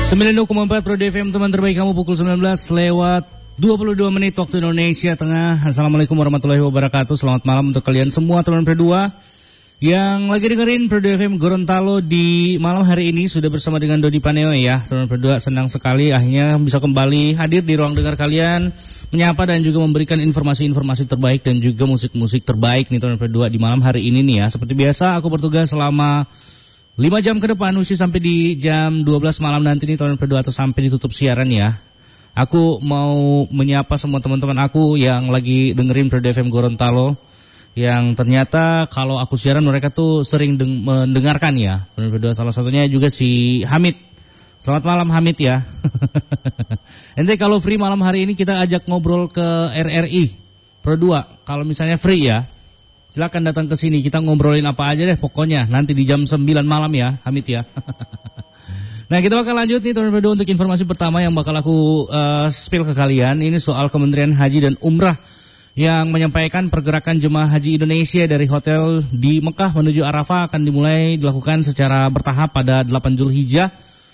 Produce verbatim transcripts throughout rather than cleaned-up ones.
sembilan puluh dua koma empat Pro D F M, teman terbaik kamu, pukul sembilan belas lewat dua puluh dua menit waktu Indonesia Tengah. Assalamualaikum warahmatullahi wabarakatuh. Selamat malam untuk kalian semua teman Pro dua yang lagi dengerin Pro D F M Gorontalo di malam hari ini. Sudah bersama dengan Dodi Paneo ya. Teman Pro dua, senang sekali akhirnya bisa kembali hadir di ruang dengar kalian, menyapa dan juga memberikan informasi-informasi terbaik dan juga musik-musik terbaik nih teman Pro dua di malam hari ini nih ya. Seperti biasa aku bertugas selama lima jam ke depan, usia sampai di jam dua belas malam nanti nih teman Pro dua, atau sampai ditutup siaran ya. Aku mau menyapa semua teman-teman aku yang lagi dengerin Pro D F M Gorontalo, yang ternyata kalau aku siaran mereka tuh sering deng- mendengarkan ya. Teman Pro dua, salah satunya juga si Hamid. Selamat malam Hamid ya. Nanti kalau free malam hari ini kita ajak ngobrol ke R R I Pro dua. Kalau misalnya free ya, silakan datang ke sini, kita ngobrolin apa aja deh pokoknya nanti di jam sembilan malam ya, Hamid ya. Nah, kita bakal lanjut nih teman-teman untuk informasi pertama yang bakal aku uh, spill ke kalian. Ini soal Kementerian Haji dan Umrah yang menyampaikan pergerakan jemaah haji Indonesia dari hotel di Mekah menuju Arafah akan dimulai dilakukan secara bertahap pada delapan Zulhijjah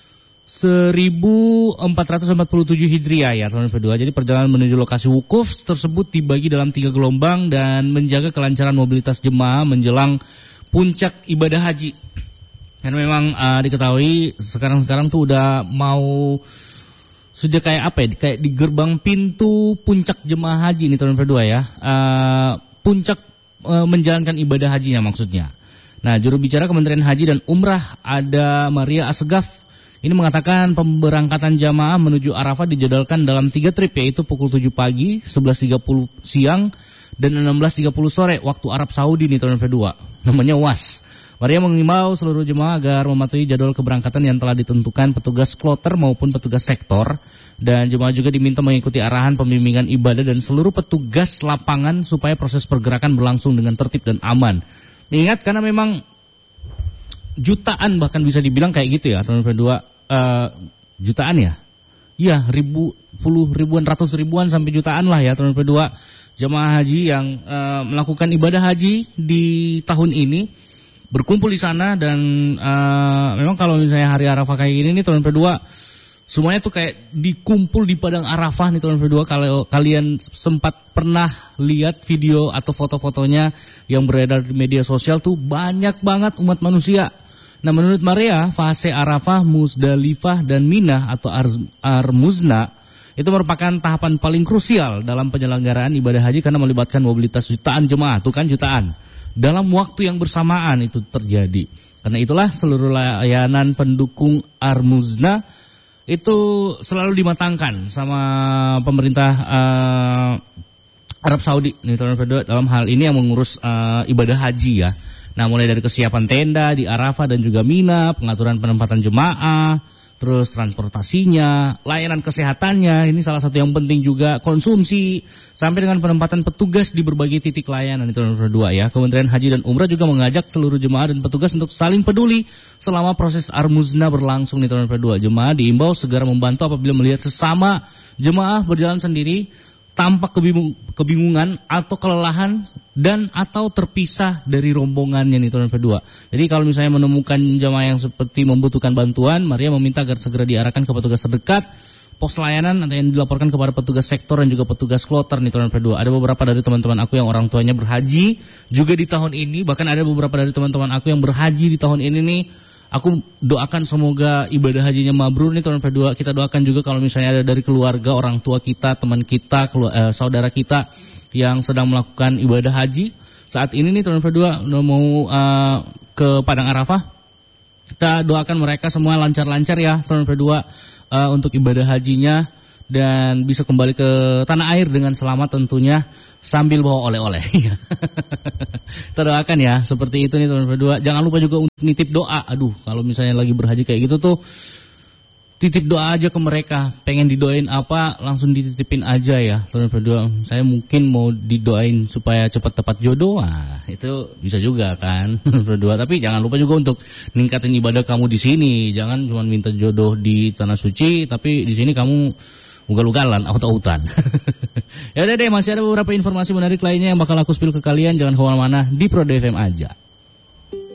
seribu empat ratus empat puluh tujuh Hijriah ya teman-teman berdua. Jadi perjalanan menuju lokasi wukuf tersebut dibagi dalam tiga gelombang dan menjaga kelancaran mobilitas jemaah menjelang puncak ibadah haji. Dan memang uh, diketahui sekarang-sekarang tuh udah mau sudah kayak apa ya, kayak di gerbang pintu puncak jemaah haji ini teman-teman berdua ya. Uh, puncak uh, menjalankan ibadah hajinya maksudnya. Nah, juru bicara Kementerian Haji dan Umrah ada Maria Asgaf ini mengatakan pemberangkatan jamaah menuju Arafah dijadwalkan dalam tiga trip, yaitu pukul tujuh pagi, sebelas tiga puluh siang, dan enam belas tiga puluh sore waktu Arab Saudi nih teman-teman berdua. Namanya W A S. Maria mengimbau seluruh jemaah agar mematuhi jadwal keberangkatan yang telah ditentukan petugas kloter maupun petugas sektor, dan jemaah juga diminta mengikuti arahan pembimbingan ibadah dan seluruh petugas lapangan supaya proses pergerakan berlangsung dengan tertib dan aman. Ingat, karena memang jutaan bahkan bisa dibilang kayak gitu ya teman-teman berdua, uh, jutaan ya, iya ribu, puluh ribuan, ratus ribuan sampai jutaan lah ya teman-teman berdua jemaah haji yang uh, melakukan ibadah haji di tahun ini berkumpul di sana. Dan uh, memang kalau misalnya hari Arafah kayak gini nih teman-teman berdua, semuanya tuh kayak dikumpul di padang Arafah nih teman-teman berdua. Kalau kalian sempat pernah lihat video atau foto-fotonya yang beredar di media sosial tuh banyak banget umat manusia. Nah, menurut Maria, fase Arafah, Muzdalifah, dan Minah atau Ar-Muzna itu merupakan tahapan paling krusial dalam penyelenggaraan ibadah haji karena melibatkan mobilitas jutaan jemaah, tuh kan jutaan, dalam waktu yang bersamaan itu terjadi. Karena itulah seluruh layanan pendukung Ar-Muzna itu selalu dimatangkan sama pemerintah uh, Arab Saudi nih teman-teman dalam hal ini yang mengurus uh, ibadah haji ya. Nah, mulai dari kesiapan tenda di Arafah dan juga Mina, pengaturan penempatan jemaah, terus transportasinya, layanan kesehatannya, ini salah satu yang penting juga, konsumsi, sampai dengan penempatan petugas di berbagai titik layanan itu nomor dua ya. Kementerian Haji dan Umrah juga mengajak seluruh jemaah dan petugas untuk saling peduli selama proses Ar-Muzna berlangsung nih nomor dua. Jemaah diimbau segera membantu apabila melihat sesama jemaah berjalan sendiri tampak kebingung, kebingungan atau kelelahan dan atau terpisah dari rombongannya nih teman berdua. Jadi kalau misalnya menemukan jamaah yang seperti membutuhkan bantuan, Maria meminta agar segera diarahkan ke petugas terdekat, pos layanan yang dilaporkan kepada petugas sektor dan juga petugas kloter nih teman berdua. Ada beberapa dari teman-teman aku yang orang tuanya berhaji juga di tahun ini, bahkan ada beberapa dari teman-teman aku yang berhaji di tahun ini nih. Aku doakan semoga ibadah hajinya mabrur nih teman berdua. Kita doakan juga kalau misalnya ada dari keluarga, orang tua kita, teman kita, kelu- eh, saudara kita yang sedang melakukan ibadah haji saat ini nih teman berdua mau uh, ke Padang Arafah. Kita doakan mereka semua lancar-lancar ya teman berdua uh, untuk ibadah hajinya dan bisa kembali ke tanah air dengan selamat tentunya, sambil bawa oleh-oleh. Kita doakan ya seperti itu nih teman berdua. Jangan lupa juga untuk nitip doa. Aduh, kalau misalnya lagi berhaji kayak gitu tuh titip doa aja ke mereka. Pengen didoain apa langsung dititipin aja ya teman berdua. Saya mungkin mau didoain supaya cepat tepat jodoh. Nah, itu bisa juga kan berdua. Tapi jangan lupa juga untuk ningkatin ibadah kamu di sini. Jangan cuma minta jodoh di tanah suci, tapi di sini kamu ugal-ugalan, aut-autan. Ya udah deh, masih ada beberapa informasi menarik lainnya yang bakal aku spill ke kalian. Jangan kemana-mana, di Pro D F M aja.